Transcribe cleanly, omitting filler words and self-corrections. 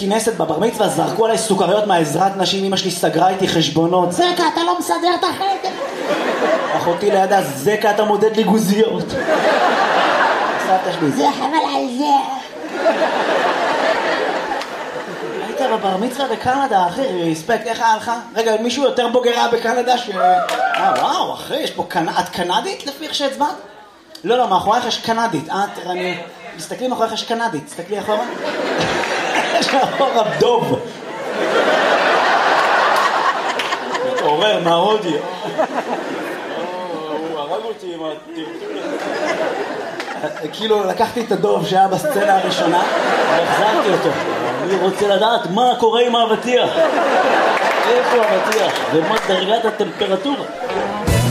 כנסת בבר מצווה, זרקו עליי סוכריות מהעזרת נשים, אמא שלי סגרה איתי חשבונות. זקה, אתה לא מסדר את החדר. אחותי לידה, זקה, אתה מודד לי גוזיות. סבתא שלי, זה חבל על זה. היית בבר מצווה בקנדה, אחי, רספקט, איך היה לך? רגע, מישהו יותר בוגרה בקנדה ש... וואו, אחי, יש פה את קנדית לפי איך שהצבעת? לא, מאחוריך יש קנדית. אני... תסתכלי מאחוריך יש קנדית, תסתכלי אחורה. יש מאחורה דוב. מתעורר מההודי. הוא הרג אותי עם הטרטור. כאילו לקחתי את הדוב שהיה בסצנה הראשונה והחזרתי אותו. אני רוצה לדעת מה קורה עם האבטיח. איפה האבטיח? ומה דרגת הטמפרטורה?